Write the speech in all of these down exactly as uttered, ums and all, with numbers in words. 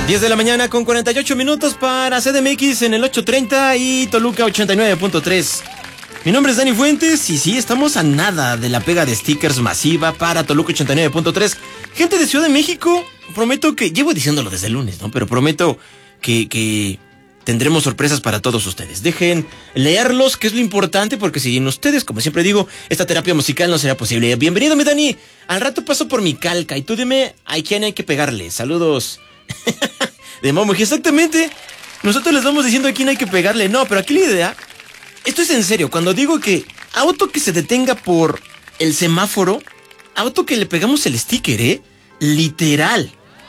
diez de la mañana con cuarenta y ocho minutos para C D M X en el ochocientos treinta y Toluca ochenta y nueve punto tres. Mi nombre es Dani Fuentes y sí, estamos a nada de la pega de stickers masiva para Toluca ochenta y nueve punto tres. Gente de Ciudad de México, prometo que, llevo diciéndolo desde el lunes, ¿no? Pero prometo que, que tendremos sorpresas para todos ustedes. Dejen leerlos, que es lo importante, porque sin ustedes, como siempre digo, esta terapia musical no será posible. Bienvenido, mi Dani. Al rato paso por mi calca y tú dime a quién hay que pegarle. Saludos. De Momo, exactamente. Nosotros les vamos diciendo a quién hay que pegarle. No, pero aquí la idea, esto es en serio. Cuando digo que auto que se detenga por el semáforo, auto que le pegamos el sticker, ¿eh? Literal.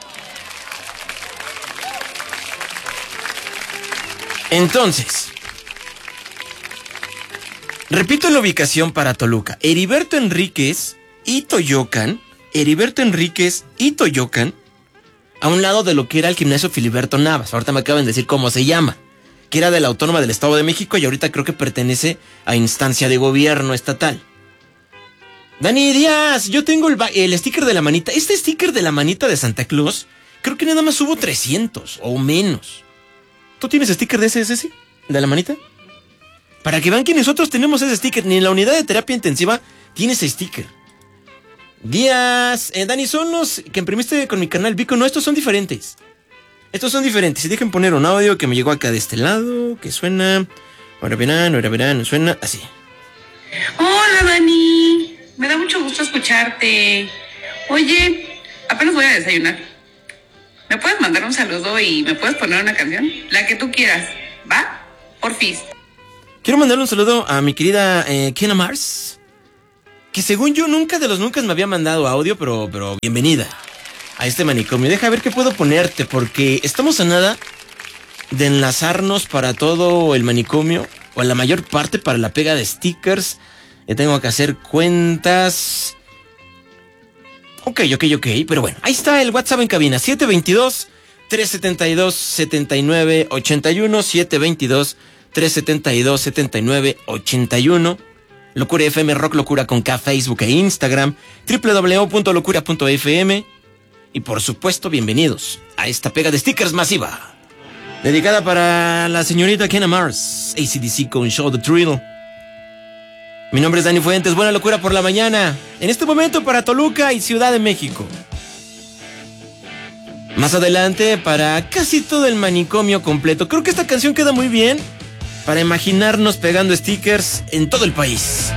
Entonces, repito la ubicación para Toluca. Heriberto Enríquez y Toyocan. Heriberto Enríquez y Toyocan. A un lado de lo que era el gimnasio Filiberto Navas. Ahorita me acaban de decir cómo se llama. Que era de la Autónoma del Estado de México y ahorita creo que pertenece a instancia de gobierno estatal. Dani Díaz, yo tengo el, el sticker de la manita. Este sticker de la manita de Santa Claus, creo que nada más hubo trescientos o menos. ¿Tú tienes sticker de ese, ese, ese? ¿De la manita? Para que vean que nosotros tenemos ese sticker. Ni en la unidad de terapia intensiva tiene ese sticker. Díaz, eh, Dani, son los que imprimiste con mi canal Vico. No, estos son diferentes. Estos son diferentes. Y dejen poner un audio que me llegó acá de este lado, que suena... Ahora verán, ahora verán, suena así. Hola, Dani. Me da mucho gusto escucharte. Oye, apenas voy a desayunar. ¿Me puedes mandar un saludo y me puedes poner una canción? La que tú quieras, ¿va? Porfis. Quiero mandarle un saludo a mi querida eh, Kenna Mars, que según yo nunca de los nunca me había mandado audio, pero, pero bienvenida a este manicomio. Deja ver qué puedo ponerte, porque estamos a nada de enlazarnos para todo el manicomio, o la mayor parte para la pega de stickers. Ya tengo que hacer cuentas. Ok, ok, ok, pero bueno, ahí está el WhatsApp en cabina, siete dos dos, tres siete dos, siete nueve ocho uno, siete dos dos, tres siete dos, siete nueve ocho uno. Locura F M, Rock Locura con K, Facebook e Instagram, doble u doble u doble u punto locura punto f m. Y por supuesto, bienvenidos a esta pega de stickers masiva, dedicada para la señorita Kenna Mars, A C D C con Show the Thrill. Mi nombre es Dani Fuentes, buena locura por la mañana, en este momento para Toluca y Ciudad de México. Más adelante para casi todo el manicomio completo. Creo que esta canción queda muy bien para imaginarnos pegando stickers en todo el país.